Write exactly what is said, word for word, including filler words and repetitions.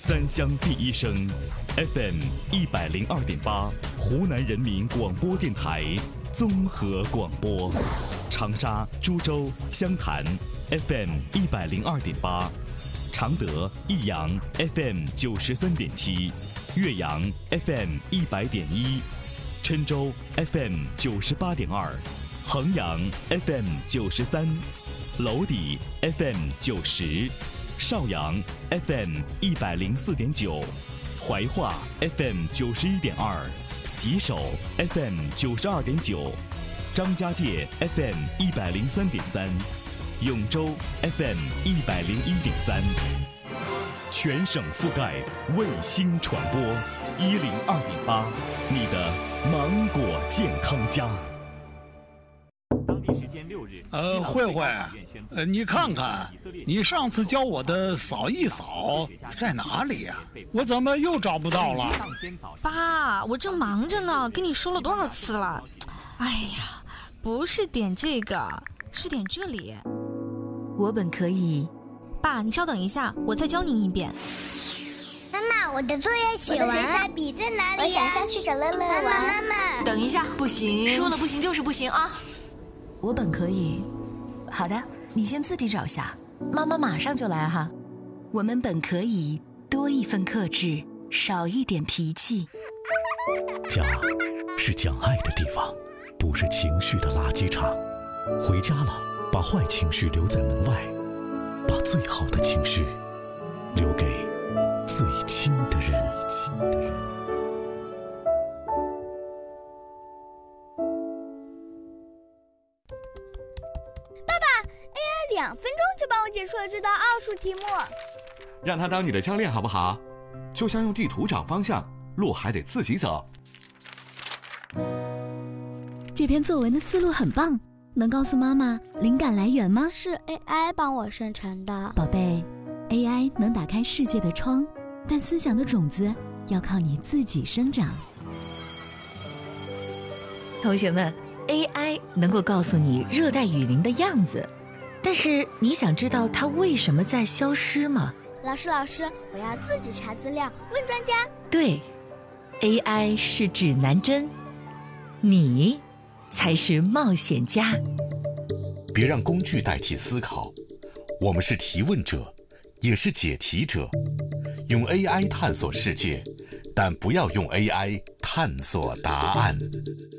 三乡第一声 F M 一百零二点八，湖南人民广播电台综合广播，长沙、株洲、湘潭 F M 一百零二点八，常德、益阳 F M 九十三点七，岳阳 F M 一百点一，郴州 F M 九十八点二，衡阳 F M 九十三，娄底 F M 九十，邵阳 F M 一百零四点九，怀化 F M 九十一点二，吉首 F M 九十二点九，张家界 F M 一百零三点三，永州 F M 一百零一点三，全省覆盖卫星传播一零二点八，你的芒果健康家。当地时间六日， 呃，慧慧，呃，你看看，你上次教我的扫一扫在哪里呀？我怎么又找不到了？ 爸，我正忙着呢，跟你说了多少次了？哎呀，不是点这个，是点这里。 我本可以。 爸，你稍等一下，我再教您一遍。 妈妈，我的作业写完了。我的水彩笔在哪里？我想下去找乐乐玩。妈妈，妈妈， 等一下，不行，说了不行就是不行啊！我本可以。好的，你先自己找下，妈妈马上就来哈。我们本可以多一份克制，少一点脾气。 家是讲爱的地方，不是情绪的垃圾场。回家了，把坏情绪留在门外，把最好的情绪留给最亲的人。 爸爸 ，A I 两分钟就帮我解出了这道奥数题目。 让他当你的教练好不好？就像用地图找方向，路还得自己走。 这篇作文的思路很棒，能告诉妈妈灵感来源吗？ 是 A I 帮我生成的。 宝贝， A I 能打开世界的窗，但思想的种子要靠你自己生长。 同学们， A I 能够告诉你热带雨林的样子，但是你想知道它为什么在消失吗？ 老师，老师，我要自己查资料，问专家。 对， A I 是指南针，你才是冒险家。 别让工具代替思考，我们是提问者，也是解题者。用 A I 探索世界，但不要用 A I 探索答案。